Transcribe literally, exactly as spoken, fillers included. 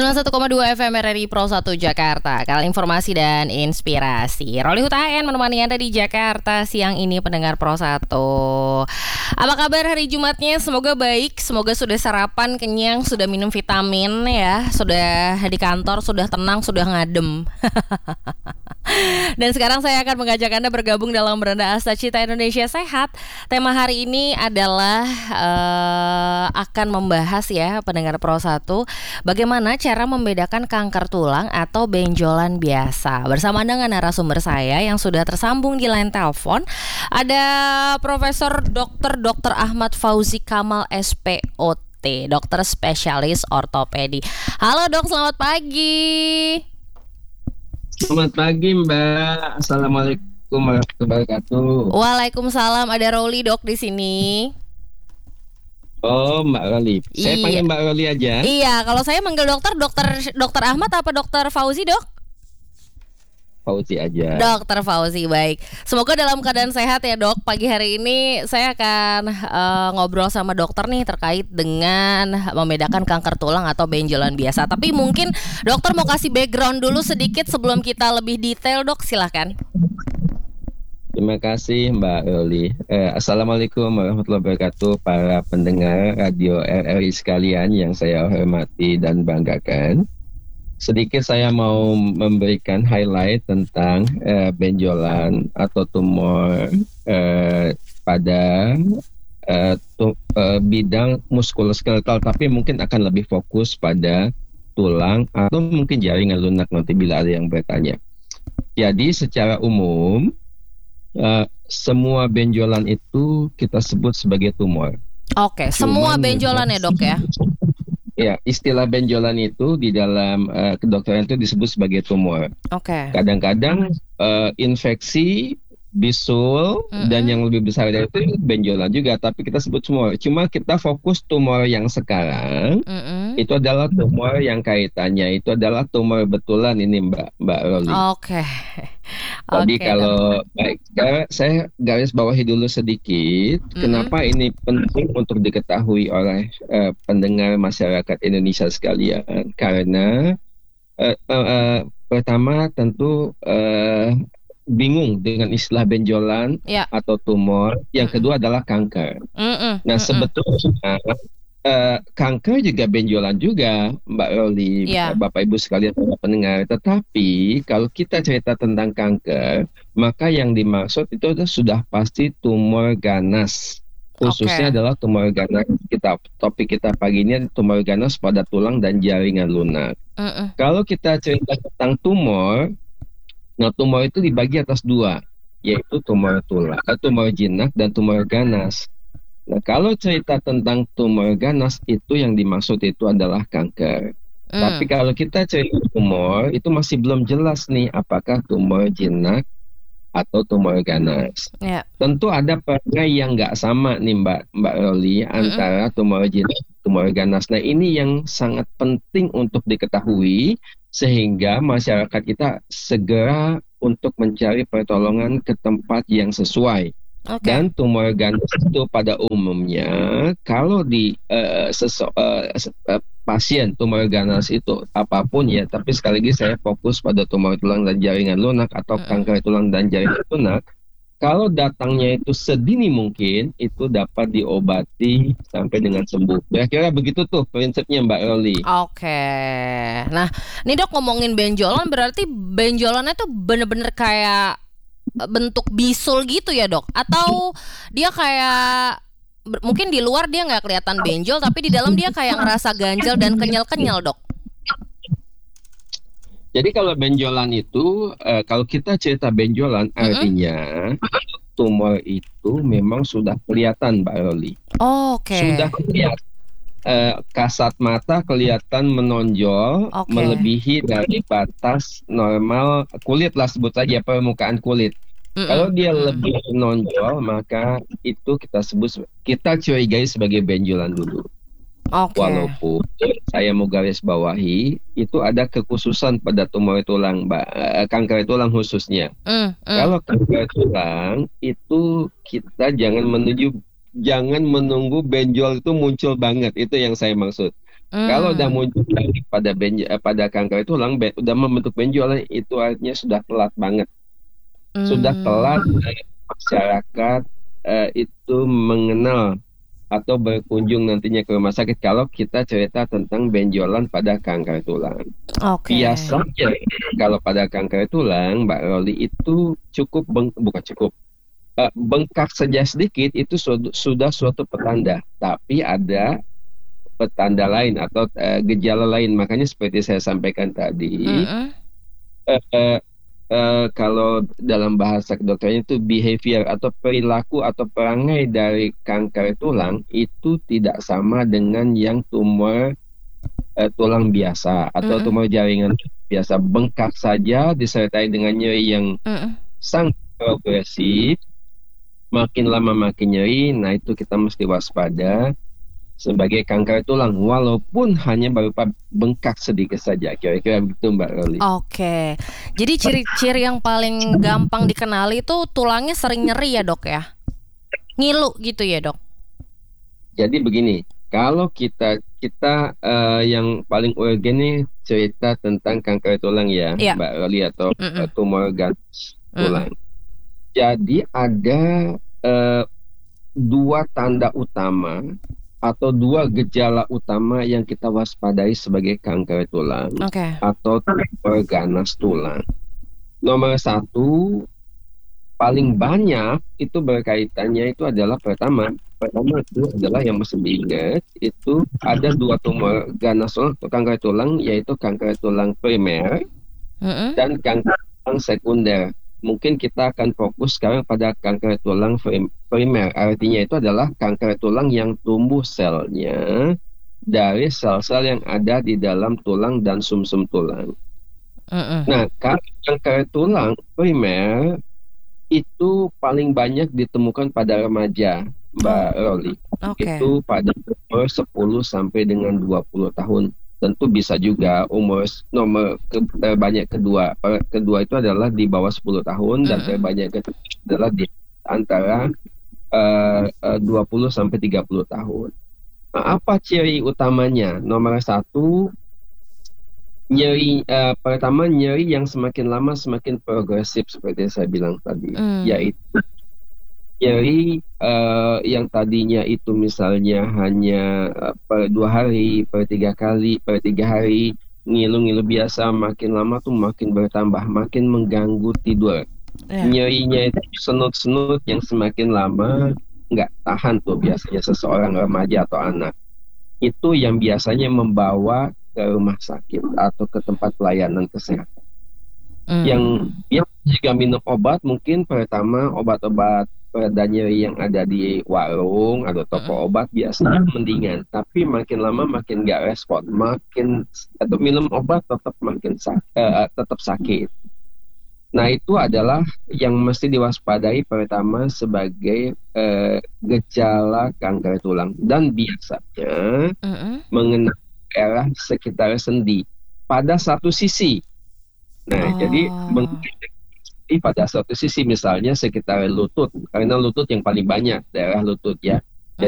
sembilan puluh satu koma dua F M R R I Pro satu Jakarta. Kanal informasi dan inspirasi. Roli Hutaen menemani Anda di Jakarta siang ini, pendengar Pro satu. Apa kabar hari Jumatnya? Semoga baik, semoga sudah sarapan, kenyang, sudah minum vitamin ya, sudah di kantor, sudah tenang, sudah ngadem. Dan sekarang saya akan mengajak Anda bergabung dalam Beranda Asta Cita Indonesia Sehat. Tema hari ini adalah uh, akan membahas ya, pendengar Pro satu, bagaimana cara membedakan kanker tulang atau benjolan biasa. Bersama dengan narasumber saya yang sudah tersambung di line telepon, ada Profesor Doktor Doktor Ahmad Fauzi Kamal S P O T, dokter spesialis ortopedi. Halo Dok, selamat pagi. Selamat pagi Mbak. Assalamualaikum warahmatullahi wabarakatuh. Waalaikumsalam. Ada Roli Dok di sini. Oh, Mbak Roli. Saya Iya. panggil Mbak Roli aja. Iya, kalau saya manggil dokter, dokter dokter Ahmad apa dokter Fauzi, Dok? Fauzi aja. Dokter Fauzi, baik. Semoga dalam keadaan sehat ya, Dok. Pagi hari ini saya akan uh, ngobrol sama dokter nih terkait dengan membedakan kanker tulang atau benjolan biasa. Tapi mungkin dokter mau kasih background dulu sedikit sebelum kita lebih detail, Dok. Silahkan. Terima kasih Mbak Roli. Eh, Assalamualaikum warahmatullahi wabarakatuh para pendengar radio R R I sekalian yang saya hormati dan banggakan. Sedikit saya mau memberikan highlight tentang eh, benjolan atau tumor eh, pada eh, tu, eh, bidang muskuloskeletal, tapi mungkin akan lebih fokus pada tulang atau mungkin jaringan lunak nanti bila ada yang bertanya. Jadi secara umum Uh, semua benjolan itu kita sebut sebagai tumor. Oke, semua benjolan ya, Dok ya? Ya, istilah benjolan itu di dalam uh, kedokteran itu disebut sebagai tumor. Oke. Kadang-kadang uh, infeksi, bisul, Mm-mm. dan yang lebih besar dari itu benjolan juga, tapi kita sebut tumor. Cuma kita fokus tumor yang sekarang, Mm-mm. itu adalah tumor yang kaitannya itu adalah tumor betulan ini Mbak Mbak Roli. Oke. Jadi Oke, kalau baik, sekarang saya garis bawahi dulu sedikit Mm-mm. kenapa ini penting untuk diketahui oleh uh, pendengar masyarakat Indonesia sekalian. Karena uh, uh, uh, pertama tentu uh, bingung dengan istilah benjolan Ya. atau tumor. Yang kedua adalah kanker. Mm-mm. Nah Mm-mm. sebetulnya uh, kanker juga benjolan juga Mbak Roli, Ya. Bapak Ibu sekalian para pendengar. Tetapi kalau kita cerita tentang kanker, maka yang dimaksud itu sudah pasti tumor ganas. Khususnya Oke. adalah tumor ganas. Kita topik kita pagi ini tumor ganas pada tulang dan jaringan lunak. Mm-mm. Kalau kita cerita tentang tumor, nah tumor itu dibagi atas dua, yaitu tumor tulang, tumor jinak dan tumor ganas. Nah, kalau cerita tentang tumor ganas itu yang dimaksud itu adalah kanker. Mm. Tapi kalau kita cerita tumor itu masih belum jelas nih apakah tumor jinak atau tumor ganas. Ya. Tentu ada perangai yang nggak sama nih Mbak Mbak Roli antara tumor jinak dan tumor ganas. Nah ini yang sangat penting untuk diketahui sehingga masyarakat kita segera untuk mencari pertolongan ke tempat yang sesuai. Oke. Dan tumor ganas itu pada umumnya kalau di uh, seso, uh, uh, pasien tumor ganas itu apapun ya, tapi sekali lagi saya fokus pada tumor tulang dan jaringan lunak atau Mm-mm. kanker tulang dan jaringan lunak. Kalau datangnya itu sedini mungkin itu dapat diobati sampai dengan sembuh. Kira-kira begitu tuh prinsipnya Mbak Roli. Oke. Nah, ini Dok ngomongin benjolan, berarti benjolannya tuh bener-bener kayak bentuk bisul gitu ya, Dok? Atau dia kayak ber- mungkin di luar dia nggak kelihatan benjol, tapi di dalam dia kayak ngerasa ganjel dan kenyal-kenyal, Dok? Jadi kalau benjolan itu, uh, kalau kita cerita benjolan, Mm-mm. artinya tumor itu memang sudah kelihatan Mbak Roli. Oke. Sudah kelihatan. Uh, kasat mata kelihatan menonjol, Oke. melebihi dari batas normal kulit lah, sebut saja permukaan kulit. Mm-mm. Kalau dia Mm-mm. lebih menonjol, maka itu kita sebut, kita curigai sebagai benjolan dulu. Oke. Walaupun saya mau garis bawahi, itu ada kekhususan pada tumor tulang, Mbak, eh, kanker tulang khususnya. Mm, mm. Kalau kanker tulang itu kita jangan menuju, jangan menunggu benjol itu muncul banget, itu yang saya maksud. Kalau udah Hmm. muncul pada benj eh, pada kanker tulang, be- udah membentuk benjolan, itu artinya sudah telat banget. Sudah Hmm. telat eh, masyarakat eh, itu mengenal atau berkunjung nantinya ke rumah sakit kalau kita cerita tentang benjolan pada kanker tulang. Oke. Biasanya kalau pada kanker tulang, Mbak Roli, itu cukup beng- bukan cukup eh, bengkak saja sedikit itu suatu- sudah suatu petanda. Tapi ada petanda lain atau eh, gejala lain. Makanya seperti saya sampaikan tadi, Mm-mm. eh, eh, eh, kalau dalam bahasa kedokteran itu behavior atau perilaku atau perangai dari kanker tulang itu tidak sama dengan yang tumor eh, tulang biasa atau Mm-mm. tumor jaringan biasa. Bengkak saja disertai dengan nyeri yang Mm-mm. sangat progresif, makin lama makin nyeri. Nah, itu kita mesti waspada sebagai kanker tulang walaupun hanya berupa bengkak sedikit saja. Kira-kira begitu, Mbak Roli. Oke. Jadi ciri-ciri yang paling gampang dikenali itu tulangnya sering nyeri ya dok ya? Ngilu gitu ya dok? Jadi begini, kalau kita kita eh, yang paling urgen nih cerita tentang kanker tulang ya, Iya. Mbak Roli, atau eh, Mm-mm. tumor ganas Mm-mm. tulang. Jadi ada eh, dua tanda utama atau dua gejala utama yang kita waspadai sebagai kanker tulang Oke. atau tumor ganas tulang. Nomor satu, paling banyak itu berkaitannya itu adalah pertama, pertama itu adalah yang mesti diingat, itu ada dua tumor ganas tulang atau kanker tulang, yaitu kanker tulang primer Mm-mm. dan kanker tulang sekunder. Mungkin kita akan fokus sekarang pada kanker tulang prim- primer. Artinya itu adalah kanker tulang yang tumbuh selnya dari sel-sel yang ada di dalam tulang dan sumsum tulang. Mm-mm. Nah, kalau kanker tulang primer itu paling banyak ditemukan pada remaja, Mbak Oh, Roli. oke. Itu pada umur sepuluh sampai dengan dua puluh tahun. Tentu bisa juga umur s- nomor ke- terbanyak kedua. Per- Kedua itu adalah di bawah sepuluh tahun dan Mm-mm. terbanyak ketiga adalah di antara eh, eh, dua puluh sampai tiga puluh tahun. Nah, apa ciri utamanya? Nomor satu, nyeri eh, pertama nyeri yang semakin lama semakin progresif seperti saya bilang tadi, Mm. yaitu nyeri eh, yang tadinya itu misalnya hanya eh, per dua hari, per tiga kali, per tiga hari, ngilu-ngilu biasa, makin lama tuh makin bertambah, makin mengganggu tidur. Ya. Nyerinya itu senut-senut yang semakin lama nggak tahan tuh biasanya seseorang remaja atau anak. Itu yang biasanya membawa ke rumah sakit atau ke tempat pelayanan kesehatan. Yang Mm. yang juga minum obat, mungkin pertama obat-obat pereda nyeri yang ada di warung atau Mm-mm. toko obat biasanya mendingan, tapi makin lama makin nggak respon, makin atau minum obat tetap makin sak- eh, tetap sakit. Nah, itu adalah yang mesti diwaspadai pertama sebagai eh, gejala kanker tulang, dan biasanya Mm-mm. mengenai daerah sekitar sendi pada satu sisi. Nah, jadi Oh. mengenai pada satu sisi, misalnya sekitar lutut, karena lutut yang paling banyak, daerah lutut ya.